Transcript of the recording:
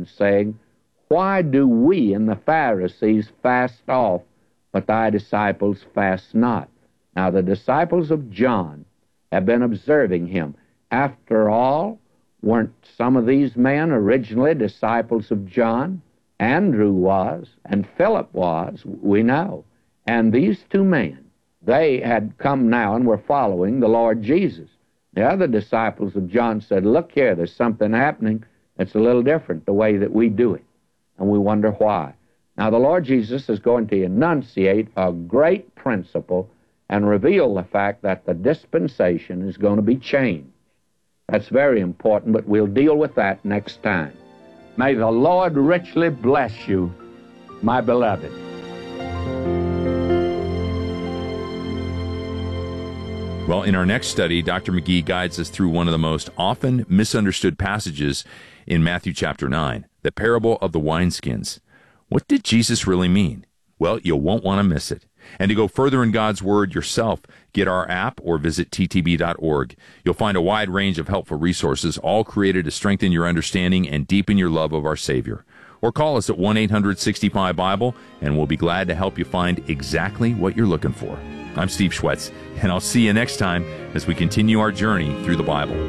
John, saying, Why do we and the Pharisees fast oft, but thy disciples fast not? Now the disciples of John have been observing him. After all, weren't some of these men originally disciples of John? Andrew was, and Philip was, we know. And these two men, they had come now and were following the Lord Jesus. The other disciples of John said, Look here, there's something happening that's a little different the way that we do it. And we wonder why. Now the Lord Jesus is going to enunciate a great principle and reveal the fact that the dispensation is going to be changed. That's very important, but we'll deal with that next time. May the Lord richly bless you, my beloved. Well, in our next study, Dr. McGee guides us through one of the most often misunderstood passages in Matthew chapter 9, the parable of the wineskins. What did Jesus really mean? Well, you won't want to miss it. And to go further in God's Word yourself, get our app or visit ttb.org. You'll find a wide range of helpful resources, all created to strengthen your understanding and deepen your love of our Savior. Or call us at 1-800-65-BIBLE, and we'll be glad to help you find exactly what you're looking for. I'm Steve Schwetz, and I'll see you next time as we continue our journey through the Bible.